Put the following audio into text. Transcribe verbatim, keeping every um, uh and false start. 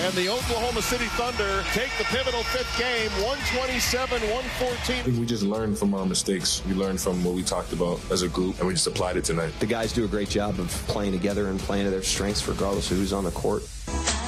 and the Oklahoma City Thunder take the pivotal fifth game, one twenty-seven one fourteen. I think we just learned from our mistakes. We learned from what we talked about as a group, and we just applied it tonight. The guys do a great job of playing together and playing to their strengths regardless of who's on the court.